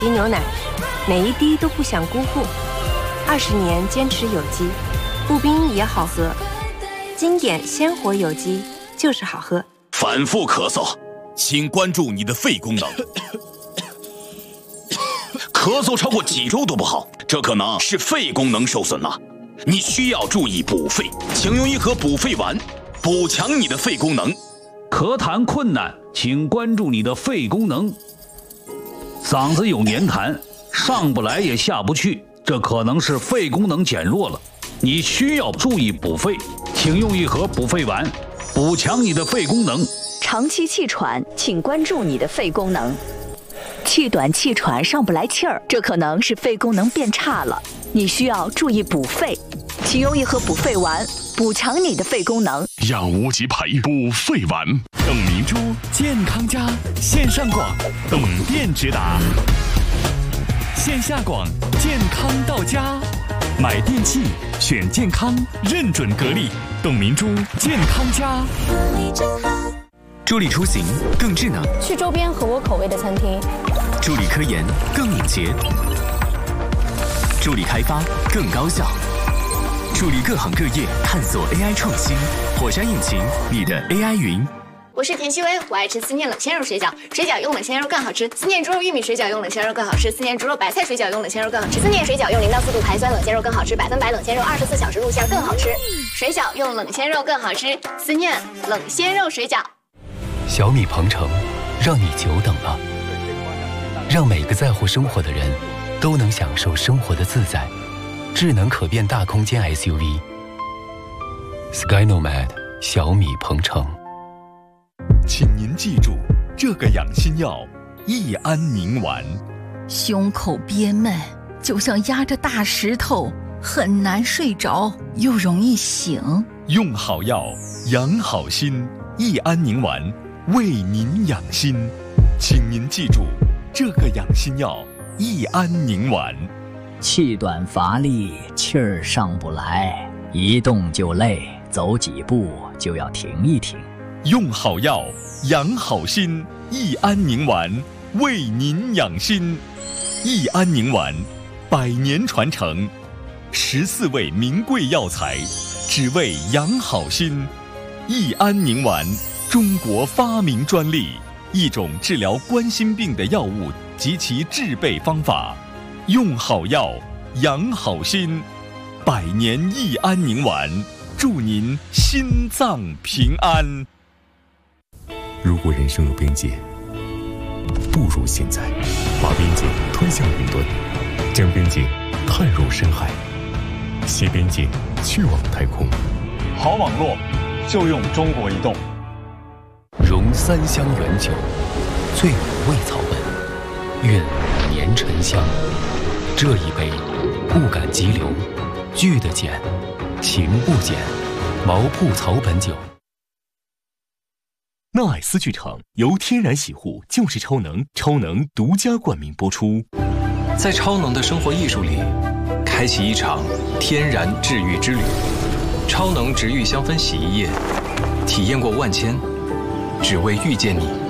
滴牛奶，每一滴都不想辜负。20年坚持有机，步冰也好喝，经典鲜活有机就是好喝。 反复咳嗽，请关注你的肺功能。咳嗽超过几周都不好，这可能是肺功能受损了。你需要注意补肺，请用一盒补肺丸，补强你的肺功能。 咳痰困难，请关注你的肺功能。嗓子有黏痰，上不来也下不去，这可能是肺功能减弱了。你需要注意补肺，请用一盒补肺丸，补强你的肺功能。 长期气喘，请关注你的肺功能。气短气喘上不来气儿，这可能是肺功能变差了，你需要注意补肺，请用一盒补肺丸，补强你的肺功能。 养无极培补肺丸，董明珠健康家线上广，董店直达，线下广健康到家，买电器选健康，认准格力，董明珠健康家。助力出行更智能， 去周边合我口味的餐厅； 助力科研更敏捷，助力开发更高效，助力各行各业探索 AI 创新。火山引擎，你的 AI 云。 我是田曦薇，我爱吃思念冷鲜肉水饺，水饺用冷鲜肉更好吃。思念猪肉玉米水饺用冷鲜肉更好吃，思念猪肉白菜水饺用冷鲜肉更好吃。思念水饺用0到4度排酸冷鲜肉更好吃，100%冷鲜肉24小时入馅更好吃。水饺用冷鲜肉更好吃，思念冷鲜肉水饺。 小米鹏程，让你久等了，让每个在乎生活的人都能享受生活的自在。智能可变大空间 SUV Skynomad 小米鹏程。 请您记住这个养心药：益安宁丸。 胸口憋闷，就像压着大石头，很难睡着，又容易醒。 用好药，养好心。益安宁丸为您养心，请您记住这个养心药：益安宁丸。 气短乏力，气儿上不来，一动就累，走几步就要停一停。 用好药，养好心。益安宁丸为您养心。益安宁丸100年传承，14味名贵药材，只为养好心。益安宁丸，中国发明专利，一种治疗冠心病的药物及其制备方法。用好药，养好心。100年益安宁丸，祝您心脏平安。 如果人生有边界，不如现在，把边界推向云端，将边界探入深海，携边界去往太空。 好网络就用中国移动。 融3香原酒，醉5味草本，韵5年沉香。这一杯，不敢急流，聚得减，情不减，毛铺草本酒。 纳爱斯剧场由天然洗护就是超能独家冠名播出。 在超能的生活艺术里，开启一场天然治愈之旅。超能植愈香氛洗衣液，体验过万千，只为遇见你。